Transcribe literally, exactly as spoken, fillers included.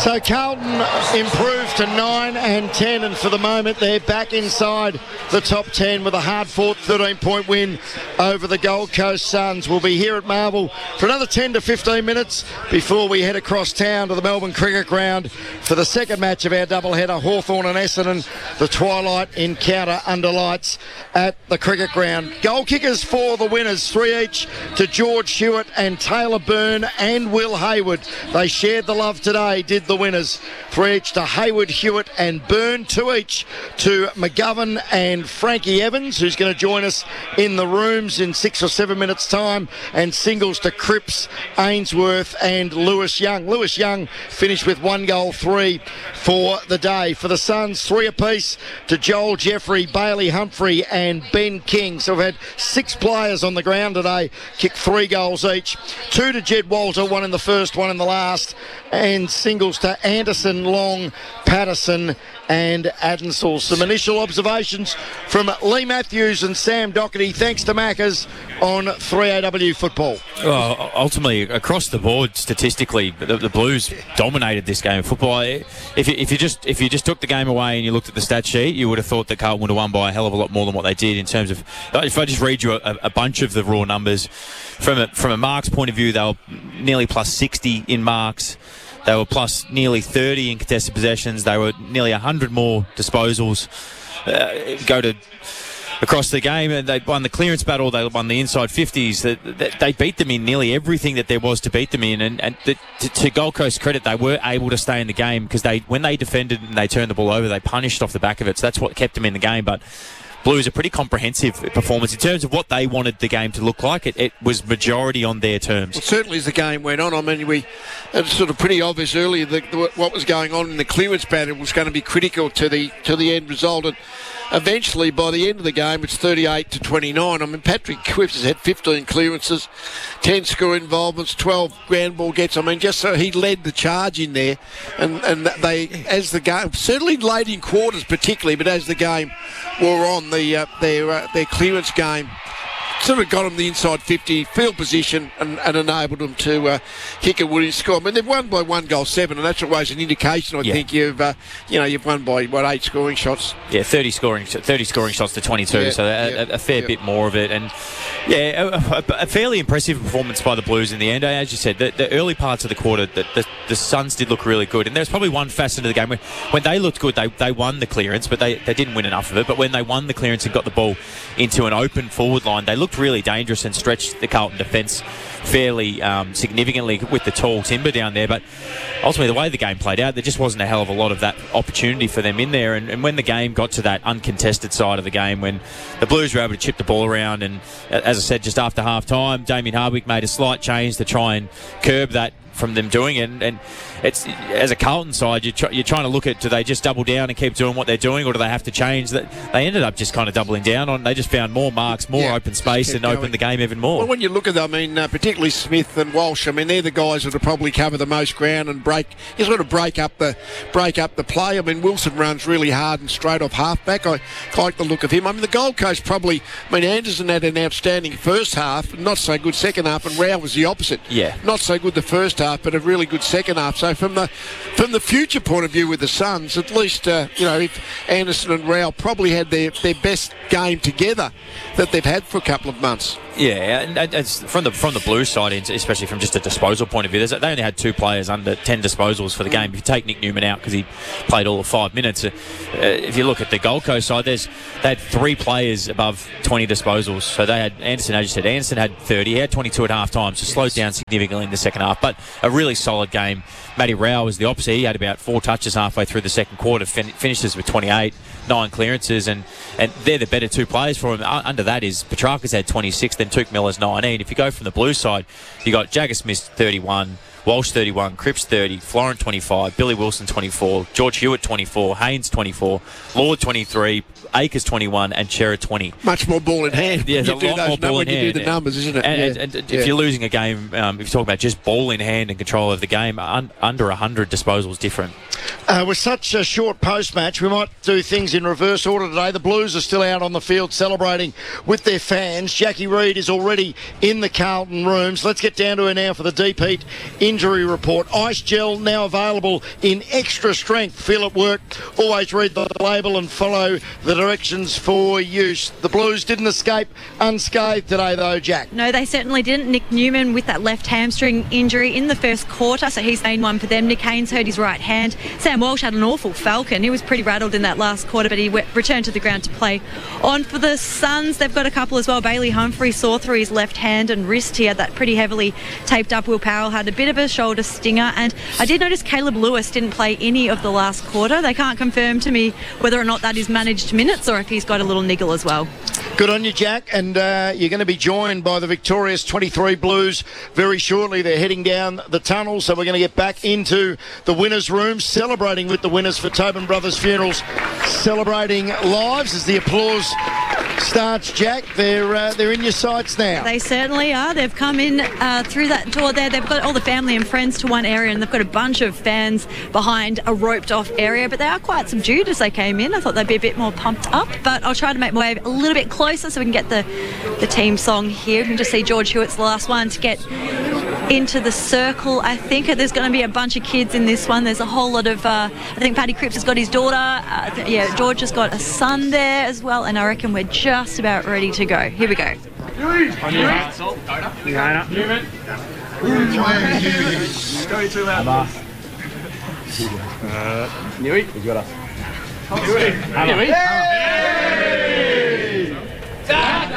So Carlton improved to nine and ten, and for the moment they're back inside the top ten with a hard-fought thirteen-point win over the Gold Coast Suns. We'll be here at Marvel for another ten to fifteen minutes before we head across town to the Melbourne Cricket Ground for the second match of our doubleheader, Hawthorn and Essendon, the twilight encounter under lights at the Cricket Ground. Goal kickers for the winners, three each to George Hewitt and Taylor Byrne and Will Hayward. They shared the love today, did the winners. Three each to Hayward, Hewitt and Byrne. Two each to McGovern and Frankie Evans, who's going to join us in the rooms in six or seven minutes' time. And singles to Cripps, Ainsworth and Lewis Young. Lewis Young finished with one goal, three for the day. For the Suns, three apiece to Joel Jeffrey, Bailey Humphrey and Ben King. So we've had six players on the ground today, kicked three goals each. Two to Jed Walter, one in the first, one in the last. And singles to Anderson, Long, Patterson and Adensall. Some initial observations from Lee Matthews and Sam Doherty. Thanks to Maccas on three A W football. Well, ultimately, across the board, statistically, the, the Blues dominated this game of football. If you, if you just if you just took the game away and you looked at the stat sheet, you would have thought that Carlton would have won by a hell of a lot more than what they did in terms of. If I just read you a, a bunch of the raw numbers, from a, from a marks point of view, they were nearly plus sixty in marks. They were plus nearly thirty in contested possessions. They were nearly one hundred more disposals. Uh, go to across the game, and they won the clearance battle. They won the inside fifties. They, they beat them in nearly everything that there was to beat them in. And, and the, to, to Gold Coast credit, they were able to stay in the game because they, when they defended and they turned the ball over, they punished off the back of it. So that's what kept them in the game. But Blues a pretty comprehensive performance in terms of what they wanted the game to look like. It, it was majority on their terms. Well, certainly as the game went on, I mean, we it was sort of pretty obvious earlier that what was going on in the clearance battle was going to be critical to the to the end result. And eventually, by the end of the game, it's thirty-eight to twenty-nine. I mean, Patrick Cripps has had fifteen clearances, ten score involvements, twelve ground ball gets. I mean, just so he led the charge in there, and and they as the game certainly late in quarters particularly, but as the game wore on, the uh, their uh, their clearance game sort of got them the inside fifty, field position, and, and enabled them to uh, kick a winning score. I mean, they've won by one goal seven, and that's always an indication. I yeah. think you've uh, you know you've won by what eight scoring shots. Yeah, thirty scoring thirty scoring shots to twenty-two, yeah, so a, yeah, a, a fair yeah. bit more of it. And yeah, a, a fairly impressive performance by the Blues in the end. As you said, the, the early parts of the quarter, the, the, the Suns did look really good, and there's probably one facet of the game where when they looked good, they they won the clearance, but they, they didn't win enough of it. But when they won the clearance and got the ball into an open forward line, they looked really dangerous and stretched the Carlton defence fairly um, significantly with the tall timber down there. But ultimately, the way the game played out, there just wasn't a hell of a lot of that opportunity for them in there. And, and when the game got to that uncontested side of the game, when the Blues were able to chip the ball around, and as I said, just after half time, Damien Hardwick made a slight change to try and curb that from them doing it. And, and it's as a Carlton side, you're, tr- you're trying to look at, do they just double down and keep doing what they're doing, or do they have to change? That they ended up just kind of doubling down on. They just found more marks, more yeah, open space, and going. Opened the game even more. Well, when you look at them, I mean, uh, particularly Smith and Walsh, I mean, they're the guys that will probably cover the most ground and break. You sort of break up the break up the play. I mean, Wilson runs really hard and straight off halfback. I like the look of him. I mean, the Gold Coast probably. I mean, Anderson had an outstanding first half, not so good second half, and Rao was the opposite. Yeah, not so good the first half, but a really good second half. So from the from the future point of view with the Suns, at least uh, you know if Anderson and Rao probably had their, their best game together that they've had for a couple of months. Yeah, and, and it's from the from the Blues side, especially from just a disposal point of view, they only had two players under ten disposals for the game. If you take Nick Newman out because he played all of five minutes, uh, if you look at the Gold Coast side, there's they had three players above twenty disposals. So they had Anderson, as you said, Anderson had thirty, he had twenty-two at half time, so slowed down significantly in the second half, but a really solid game. Matty Rao was the opposite. He had about four touches halfway through the second quarter, fin- finishes with twenty-eight, nine clearances, and, and they're the better two players for him. Uh, under that is Petrarca's had twenty-six, then Tuke Miller's nineteen. If you go from the Blues side, you got Jagger Smith thirty-one, Walsh thirty-one, Cripps thirty, Florent twenty-five, Billy Wilson twenty-four, George Hewitt twenty-four, Haynes twenty-four, Lord twenty-three, Akers twenty-one, and Chera twenty. Much more ball in hand. Yeah, you a do lot those more ball when in you hand. do the numbers, isn't it? And, yeah. and, and yeah. if you're losing a game, um, if you're talking about just ball in hand and control of the game, un- under one hundred disposals different. Uh, with such a short post-match, we might do things in reverse order today. The Blues are still out on the field celebrating with their fans. Jackie Reid is already in the Carlton rooms. Let's get down to her now for the deep heat in injury report. Ice gel now available in extra strength. Feel it work. Always read the label and follow the directions for use. The Blues didn't escape unscathed today though, Jack. No, they certainly didn't. Nick Newman with that left hamstring injury in the first quarter, so he's main one for them. Nick Haynes hurt his right hand. Sam Walsh had an awful falcon. He was pretty rattled in that last quarter, but he went, returned to the ground to play on for the Suns. They've got a couple as well. Bailey Humphrey saw through his left hand and wrist. He had that pretty heavily taped up. Will Powell had a bit of a shoulder stinger, and I did notice Caleb Lewis didn't play any of the last quarter. They can't confirm to me whether or not that is managed minutes or if he's got a little niggle as well. Good on you, Jack, and uh, you're going to be joined by the victorious twenty-three Blues very shortly. They're heading down the tunnel, so we're going to get back into the winners' room, celebrating with the winners for Tobin Brothers Funerals, celebrating lives as the applause starts, Jack. They're uh, they're in your sights now. They certainly are. They've come in uh, through that door there. They've got all the family and friends to one area, and they've got a bunch of fans behind a roped-off area, but they are quite subdued as they came in. I thought they'd be a bit more pumped up, but I'll try to make my way a little bit closer so we can get the, the team song here. You can just see George Hewitt's the last one to get into the circle. I think there's going to be a bunch of kids in this one. There's a whole lot of, uh, I think Paddy Cripps has got his daughter. Uh, th- yeah, George has got a son there as well, and I reckon we're just about ready to go. Here we go. Newey.